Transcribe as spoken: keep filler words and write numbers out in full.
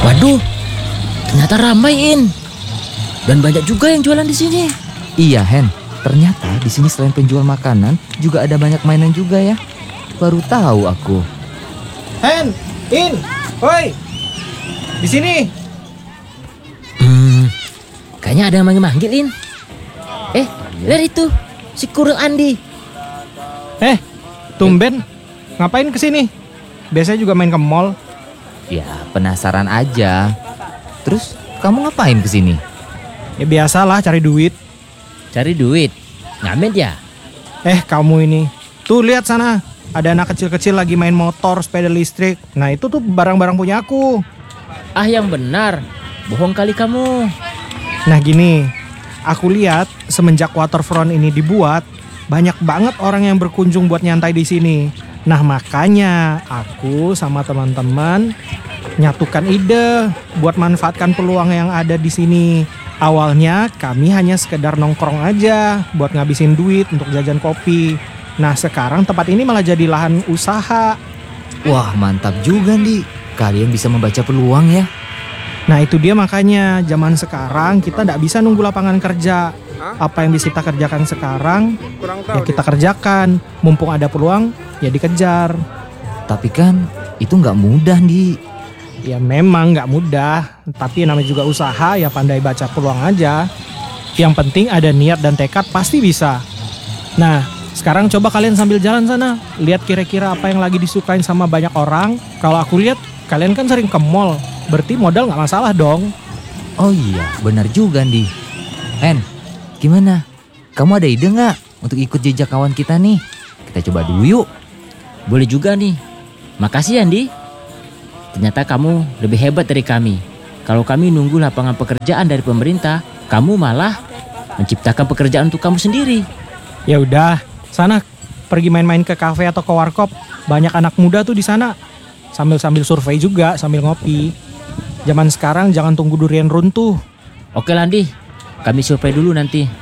Waduh, ternyata ramai, In. Dan banyak juga yang jualan di sini. Iya, Hen. Ternyata di sini selain penjual makanan juga ada banyak mainan juga ya. Baru tahu aku. Hen, In, woi, di sini. Hmm, kayaknya ada yang manggil-manggil, In. Eh, lihat itu, si Kurung Andi. Eh, tumben, ngapain kesini? Biasanya juga main ke mall. Ya, penasaran aja. Terus kamu ngapain kesini? Ya biasalah cari duit. Cari duit, ngamen ya? Eh, kamu ini. Tuh lihat sana, ada anak kecil-kecil lagi main motor, sepeda listrik. Nah itu tuh barang-barang punya aku. Ah, yang benar, bohong kali kamu. Nah gini, aku lihat semenjak waterfront ini dibuat, banyak banget orang yang berkunjung buat nyantai di sini. Nah makanya aku sama teman-teman nyatukan ide buat manfaatkan peluang yang ada di sini. Awalnya kami hanya sekedar nongkrong aja buat ngabisin duit untuk jajan kopi. Nah sekarang tempat ini malah jadi lahan usaha. Wah, mantap juga, Di. Kalian bisa membaca peluang ya. Nah itu dia makanya zaman sekarang kita nggak bisa nunggu lapangan kerja. Apa yang bisa kita kerjakan sekarang ya kita kerjakan. Mumpung ada peluang ya dikejar. Tapi kan itu nggak mudah, Di. Ya memang nggak mudah, tapi namanya juga usaha ya pandai baca peluang aja. Yang penting ada niat dan tekad pasti bisa. Nah sekarang coba kalian sambil jalan sana, lihat kira-kira apa yang lagi disukain sama banyak orang. Kalau aku lihat kalian kan sering ke mall, berarti modal nggak masalah dong. Oh iya, benar juga, Di. Hen, gimana? Kamu ada ide nggak untuk ikut jejak kawan kita nih? Kita coba dulu yuk. Boleh juga nih. Makasih, Andi. Ternyata kamu lebih hebat dari kami. Kalau kami nunggu lapangan pekerjaan dari pemerintah, kamu malah menciptakan pekerjaan untuk kamu sendiri. Ya udah, sana pergi main-main ke kafe atau ke warkop. Banyak anak muda tuh di sana. Sambil-sambil survei juga, sambil ngopi. Zaman sekarang jangan tunggu durian runtuh. Oke, Landi. Kami survei dulu nanti.